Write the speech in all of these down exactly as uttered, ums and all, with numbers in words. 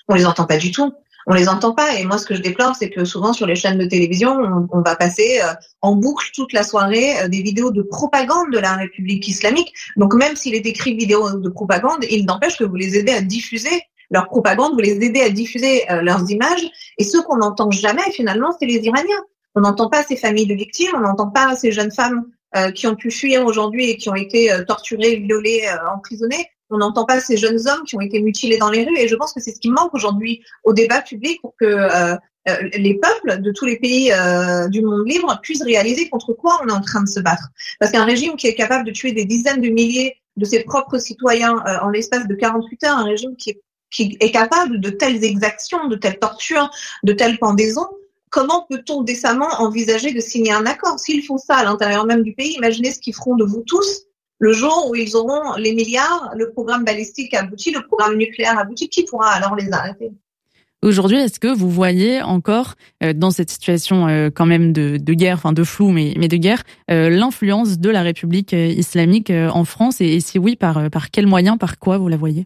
On les entend pas du tout. On les entend pas. Et moi, ce que je déplore, c'est que souvent sur les chaînes de télévision, on, on va passer euh, en boucle toute la soirée euh, des vidéos de propagande de la République islamique. Donc même s'il est écrit vidéo de propagande, il n'empêche que vous les aidez à diffuser leur propagande, vous les aidez à diffuser euh, leurs images. Et ceux qu'on n'entend jamais, finalement, c'est les Iraniens. On n'entend pas ces familles de victimes, on n'entend pas ces jeunes femmes euh, qui ont pu fuir aujourd'hui et qui ont été euh, torturées, violées, euh, emprisonnées. On n'entend pas ces jeunes hommes qui ont été mutilés dans les rues. Et je pense que c'est ce qui manque aujourd'hui au débat public pour que euh, euh, les peuples de tous les pays euh, du monde libre puissent réaliser contre quoi on est en train de se battre. Parce qu'un régime qui est capable de tuer des dizaines de milliers de ses propres citoyens euh, en l'espace de quarante-huit heures, un régime qui est, qui est capable de telles exactions, de telles tortures, de telles pendaisons, comment peut-on décemment envisager de signer un accord? S'ils font ça à l'intérieur même du pays, imaginez ce qu'ils feront de vous tous le jour où ils auront les milliards, le programme balistique abouti, le programme nucléaire abouti. Qui pourra alors les arrêter? Aujourd'hui, est-ce que vous voyez encore, euh, dans cette situation euh, quand même de, de guerre, enfin de flou, mais, mais de guerre, euh, l'influence de la République euh, islamique euh, en France? Et, et si oui, par, par quels moyens, par quoi vous la voyez?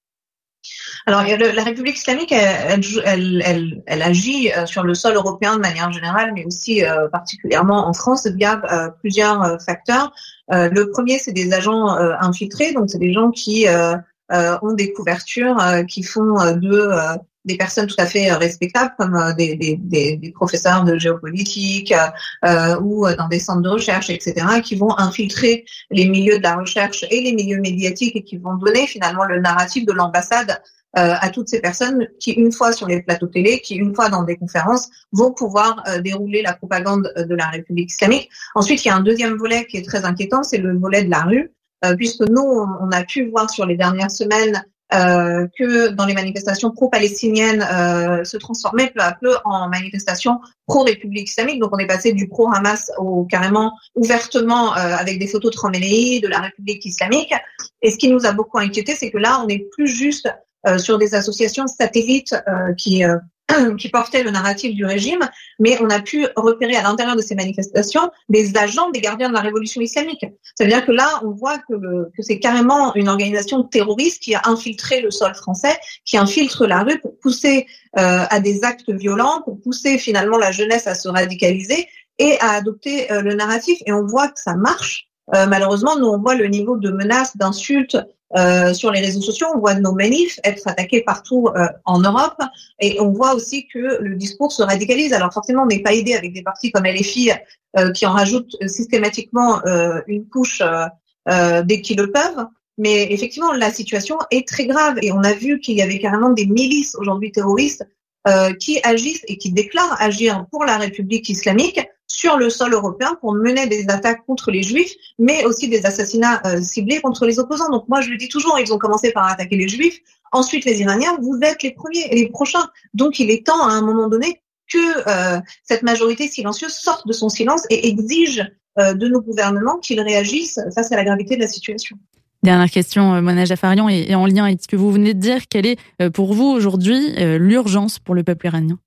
Alors, la République islamique, elle, elle, elle, elle agit sur le sol européen de manière générale, mais aussi euh, particulièrement en France via euh, plusieurs euh, facteurs. Euh, le premier, c'est des agents euh, infiltrés, donc c'est des gens qui euh, euh, ont des couvertures, euh, qui font euh, de euh, des personnes tout à fait respectables, comme euh, des, des, des, des professeurs de géopolitique euh, ou dans des centres de recherche, et cetera, qui vont infiltrer les milieux de la recherche et les milieux médiatiques et qui vont donner finalement le narratif de l'ambassade Euh, à toutes ces personnes qui, une fois sur les plateaux télé, qui, une fois dans des conférences, vont pouvoir euh, dérouler la propagande de la République islamique. Ensuite, il y a un deuxième volet qui est très inquiétant, c'est le volet de la rue, euh, puisque nous, on, on a pu voir sur les dernières semaines euh, que dans les manifestations pro-palestiniennes euh, se transformaient peu à peu en manifestations pro-République islamique. Donc, on est passé du pro-Hamas au carrément ouvertement euh, avec des photos de Khomeini, de la République islamique. Et ce qui nous a beaucoup inquiété, c'est que là, on n'est plus juste Euh, sur des associations satellites euh, qui euh, qui portaient le narratif du régime, mais on a pu repérer à l'intérieur de ces manifestations des agents des gardiens de la révolution islamique. C'est-à-dire que là, on voit que, le, que c'est carrément une organisation terroriste qui a infiltré le sol français, qui infiltre la rue pour pousser euh, à des actes violents, pour pousser finalement la jeunesse à se radicaliser et à adopter euh, le narratif. Et on voit que ça marche. Euh, malheureusement, nous, on voit le niveau de menaces, d'insultes, Euh, sur les réseaux sociaux, on voit nos manifs être attaqués partout euh, en Europe et on voit aussi que le discours se radicalise. Alors forcément, on n'est pas aidé avec des partis comme L F I euh, qui en rajoutent systématiquement euh, une couche euh, euh, dès qu'ils le peuvent. Mais effectivement, la situation est très grave et on a vu qu'il y avait carrément des milices aujourd'hui terroristes euh, qui agissent et qui déclarent agir pour la République islamique sur le sol européen pour mener des attaques contre les juifs, mais aussi des assassinats euh, ciblés contre les opposants. Donc moi, je le dis toujours, ils ont commencé par attaquer les juifs, ensuite les Iraniens, vous êtes les premiers et les prochains. Donc il est temps à un moment donné que euh, cette majorité silencieuse sorte de son silence et exige euh, de nos gouvernements qu'ils réagissent face à la gravité de la situation. Dernière question, Mona Jafarian, et en lien avec ce que vous venez de dire, quelle est pour vous aujourd'hui l'urgence pour le peuple iranien?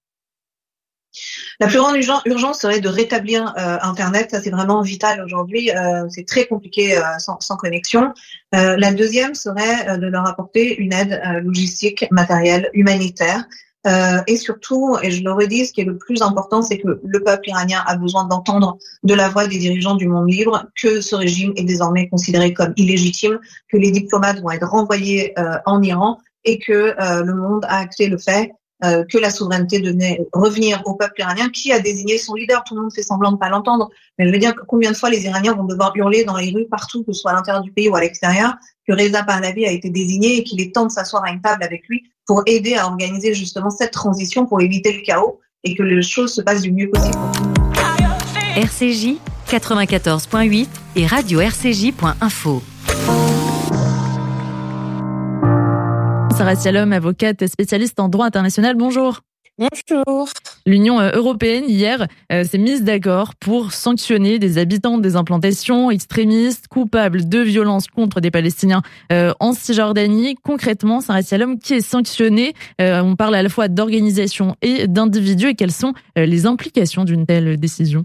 La plus grande urgence serait de rétablir euh, Internet. Ça, c'est vraiment vital aujourd'hui. Euh, c'est très compliqué euh, sans, sans connexion. Euh, la deuxième serait euh, de leur apporter une aide euh, logistique, matérielle, humanitaire. Euh, et surtout, et je le redis, ce qui est le plus important, c'est que le peuple iranien a besoin d'entendre de la voix des dirigeants du monde libre que ce régime est désormais considéré comme illégitime, que les diplomates vont être renvoyés euh, en Iran et que euh, le monde a acté le fait Euh, que la souveraineté devait revenir au peuple iranien qui a désigné son leader. Tout le monde fait semblant de ne pas l'entendre. Mais je veux dire, combien de fois les Iraniens vont devoir hurler dans les rues partout, que ce soit à l'intérieur du pays ou à l'extérieur, que Reza Pahlavi a été désigné et qu'il est temps de s'asseoir à une table avec lui pour aider à organiser justement cette transition, pour éviter le chaos et que les choses se passent du mieux possible. R C J quatre-vingt-quatorze point huit et radio r c j point info. Sarah Sialom, avocate spécialiste en droit international, bonjour. Bonjour. L'Union européenne, hier, euh, s'est mise d'accord pour sanctionner des habitants des implantations extrémistes coupables de violences contre des Palestiniens euh, en Cisjordanie. Concrètement, Sarah Sialom, qui est sanctionné? euh, On parle à la fois d'organisations et d'individus. Et quelles sont euh, les implications d'une telle décision?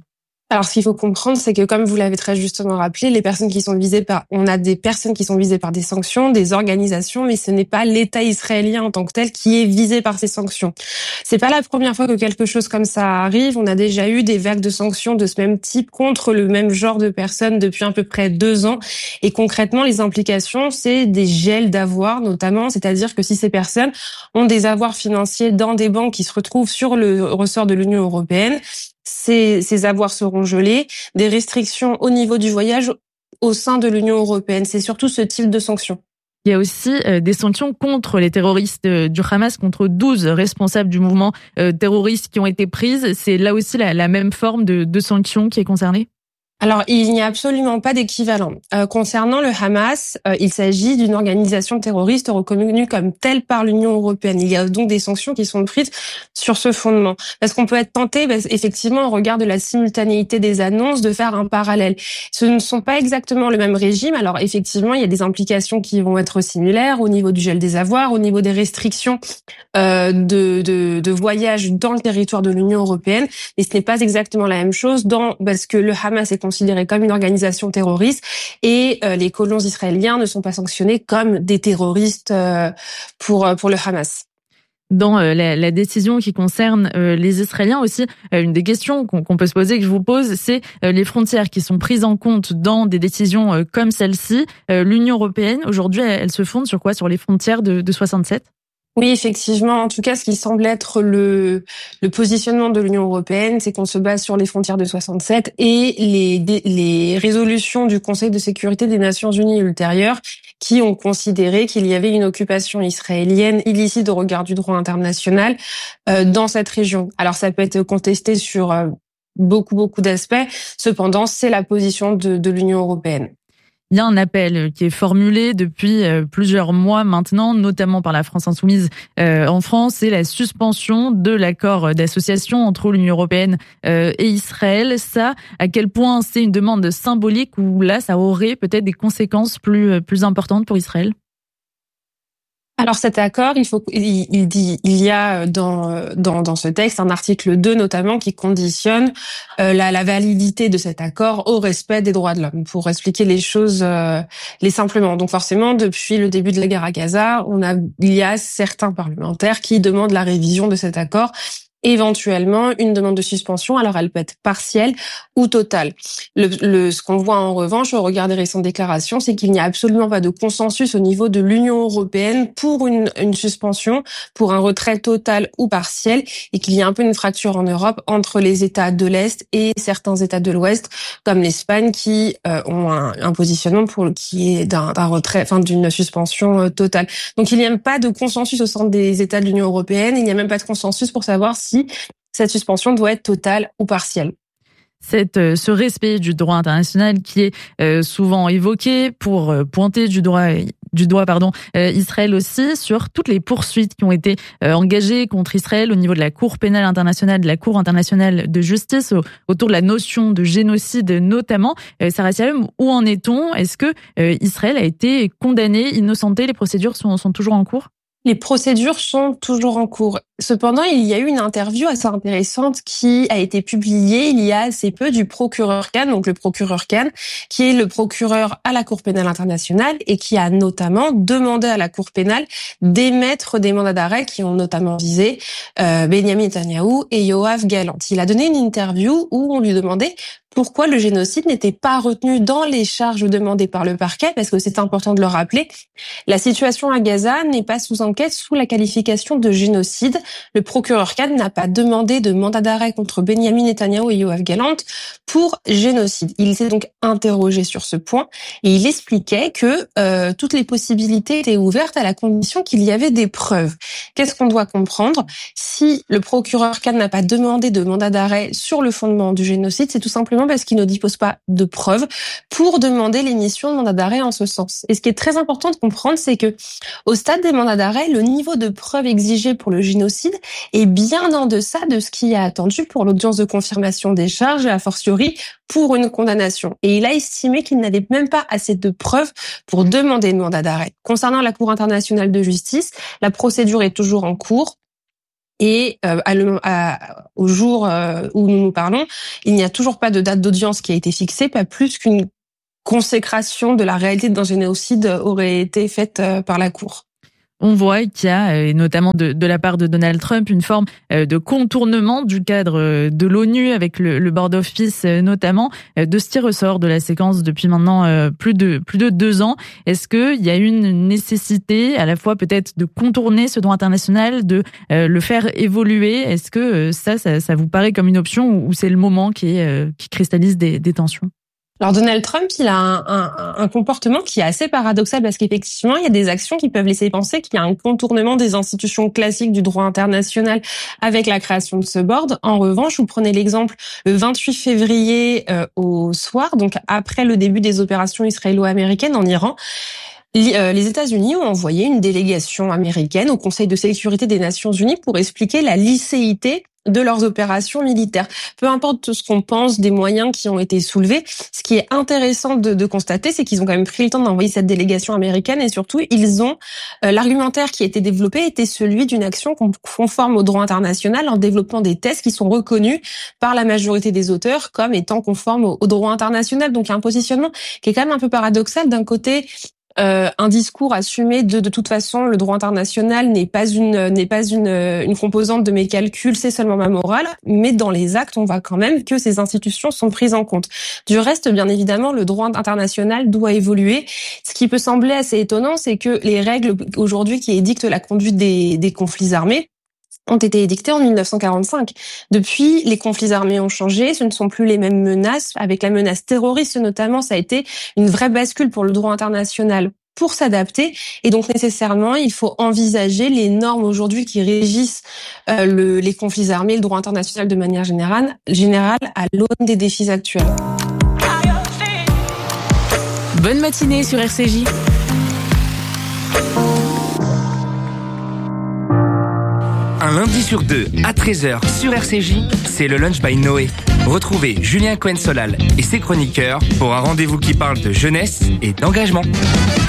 Alors, ce qu'il faut comprendre, c'est que, comme vous l'avez très justement rappelé, les personnes qui sont visées par, on a des personnes qui sont visées par des sanctions, des organisations, mais ce n'est pas l'État israélien en tant que tel qui est visé par ces sanctions. C'est pas la première fois que quelque chose comme ça arrive. On a déjà eu des vagues de sanctions de ce même type contre le même genre de personnes depuis à peu près deux ans. Et concrètement, les implications, c'est des gels d'avoirs, notamment, c'est-à-dire que si ces personnes ont des avoirs financiers dans des banques qui se retrouvent sur le ressort de l'Union européenne, Ces, ces avoirs seront gelés, des restrictions au niveau du voyage au sein de l'Union européenne. C'est surtout ce type de sanctions. Il y a aussi euh, des sanctions contre les terroristes euh, du Hamas, contre douze responsables du mouvement euh, terroriste qui ont été prises. C'est là aussi la, la même forme de, de sanctions qui est concernée? Alors, il n'y a absolument pas d'équivalent. Euh, concernant le Hamas, euh, il s'agit d'une organisation terroriste reconnue comme telle par l'Union européenne. Il y a donc des sanctions qui sont prises sur ce fondement. Parce qu'on peut être tenté, bah, effectivement, au regard de la simultanéité des annonces, de faire un parallèle. Ce ne sont pas exactement le même régime. Alors, effectivement, il y a des implications qui vont être similaires au niveau du gel des avoirs, au niveau des restrictions euh, de, de, de voyage dans le territoire de l'Union européenne. Mais ce n'est pas exactement la même chose dans, parce que le Hamas est considéré comme une organisation terroriste et euh, les colons israéliens ne sont pas sanctionnés comme des terroristes euh, pour pour le Hamas. Dans euh, la, la décision qui concerne euh, les Israéliens aussi, euh, une des questions qu'on, qu'on peut se poser, que je vous pose, c'est euh, les frontières qui sont prises en compte dans des décisions euh, comme celle-ci. Euh, L'Union européenne, aujourd'hui, elle, elle se fonde sur quoi? Sur les frontières de, de soixante-sept? Oui, effectivement. En tout cas, ce qui semble être le, le positionnement de l'Union européenne, c'est qu'on se base sur les frontières de soixante-sept et les, les résolutions du Conseil de sécurité des Nations unies ultérieures qui ont considéré qu'il y avait une occupation israélienne illicite au regard du droit international euh, dans cette région. Alors, ça peut être contesté sur euh, beaucoup, beaucoup d'aspects. Cependant, c'est la position de, de l'Union européenne. Il y a un appel qui est formulé depuis plusieurs mois maintenant, notamment par la France insoumise en France, c'est la suspension de l'accord d'association entre l'Union européenne et Israël. Ça, à quel point c'est une demande symbolique ou là, ça aurait peut-être des conséquences plus, plus importantes pour Israël? Alors cet accord, il faut, il, il dit, il y a dans dans dans ce texte un article deux notamment qui conditionne euh, la, la validité de cet accord au respect des droits de l'homme. Pour expliquer les choses, euh, les simplement. Donc forcément, depuis le début de la guerre à Gaza, on a, il y a certains parlementaires qui demandent la révision de cet accord. Éventuellement une demande de suspension, alors elle peut être partielle ou totale. Le, le, ce qu'on voit en revanche au regard des récentes déclarations, c'est qu'il n'y a absolument pas de consensus au niveau de l'Union européenne pour une, une suspension, pour un retrait total ou partiel, et qu'il y a un peu une fracture en Europe entre les États de l'Est et certains États de l'Ouest, comme l'Espagne, qui euh, ont un, un positionnement pour qui est d'un, d'un retrait, enfin d'une suspension euh, totale. Donc il n'y a pas de consensus au sein des États de l'Union européenne, il n'y a même pas de consensus pour savoir si cette suspension doit être totale ou partielle. Cette, ce respect du droit international qui est euh, souvent évoqué pour euh, pointer du doigt, du doigt pardon, euh, Israël aussi sur toutes les poursuites qui ont été euh, engagées contre Israël au niveau de la Cour pénale internationale, de la Cour internationale de justice, au, autour de la notion de génocide notamment. Euh, Sarah Sialem, où en est-on? Est-ce que euh, Israël a été condamné, innocenté? Les procédures sont, sont toujours en cours? Les procédures sont toujours en cours. Cependant, il y a eu une interview assez intéressante qui a été publiée il y a assez peu du procureur Khan, donc le procureur Khan, qui est le procureur à la Cour pénale internationale et qui a notamment demandé à la Cour pénale d'émettre des mandats d'arrêt qui ont notamment visé euh, Benyamin Netanyahou et Yoav Gallant. Il a donné une interview où on lui demandait pourquoi le génocide n'était pas retenu dans les charges demandées par le parquet, parce que c'est important de le rappeler. La situation à Gaza n'est pas sous enquête sous la qualification de génocide. Le procureur Khan n'a pas demandé de mandat d'arrêt contre Benyamin Netanyahou et Yoav Gallant pour génocide. Il s'est donc interrogé sur ce point et il expliquait que euh, toutes les possibilités étaient ouvertes à la condition qu'il y avait des preuves. Qu'est-ce qu'on doit comprendre? Si le procureur Khan n'a pas demandé de mandat d'arrêt sur le fondement du génocide, c'est tout simplement parce qu'il ne dispose pas de preuves pour demander l'émission de mandat d'arrêt en ce sens. Et ce qui est très important de comprendre, c'est que au stade des mandats d'arrêt, le niveau de preuve exigé pour le génocide est bien en deçà de ce qui est attendu pour l'audience de confirmation des charges et a fortiori pour une condamnation. Et il a estimé qu'il n'avait même pas assez de preuves pour demander une mandat d'arrêt. Concernant la Cour internationale de justice, la procédure est toujours en cours. Et euh, à le, à, au jour euh, où nous nous parlons, il n'y a toujours pas de date d'audience qui a été fixée, pas plus qu'une consécration de la réalité d'un génocide aurait été faite euh, par la Cour. On voit qu'il y a, et notamment de, de la part de Donald Trump, une forme de contournement du cadre de l'ONU avec le, le Board of Peace notamment, de ce qui ressort de la séquence depuis maintenant plus de plus de deux ans. Est-ce qu'il y a une nécessité à la fois peut-être de contourner ce droit international, de le faire évoluer? Est-ce que ça, ça, ça vous paraît comme une option ou c'est le moment qui, est, qui cristallise des, des tensions? Alors Donald Trump, il a un, un, un comportement qui est assez paradoxal parce qu'effectivement, il y a des actions qui peuvent laisser penser qu'il y a un contournement des institutions classiques du droit international avec la création de ce board. En revanche, vous prenez l'exemple le vingt-huit février euh, au soir, donc après le début des opérations israélo-américaines en Iran, les États-Unis ont envoyé une délégation américaine au Conseil de sécurité des Nations Unies pour expliquer la licéité de leurs opérations militaires. Peu importe ce qu'on pense des moyens qui ont été soulevés, ce qui est intéressant de, de constater, c'est qu'ils ont quand même pris le temps d'envoyer cette délégation américaine et surtout, ils ont euh, l'argumentaire qui a été développé était celui d'une action conforme au droit international en développant des tests qui sont reconnus par la majorité des auteurs comme étant conformes au, au droit international. Donc, il y a un positionnement qui est quand même un peu paradoxal. D'un côté, Euh, un discours assumé de de toute façon le droit international n'est pas une n'est pas une une composante de mes calculs, c'est seulement ma morale, mais dans les actes on voit quand même que ces institutions sont prises en compte. Du reste, bien évidemment, le droit international doit évoluer. Ce qui peut sembler assez étonnant, c'est que les règles aujourd'hui qui édictent la conduite des des conflits armés ont été édictées en mille neuf cent quarante-cinq. Depuis, les conflits armés ont changé, ce ne sont plus les mêmes menaces. Avec la menace terroriste notamment, ça a été une vraie bascule pour le droit international pour s'adapter. Et donc nécessairement, il faut envisager les normes aujourd'hui qui régissent euh, le, les conflits armés, le droit international de manière générale, générale à l'aune des défis actuels. Bonne matinée sur R C J. Un lundi sur deux, à treize heures sur R C J, c'est le Lunch by Noé. Retrouvez Julien Cohen-Solal et ses chroniqueurs pour un rendez-vous qui parle de jeunesse et d'engagement.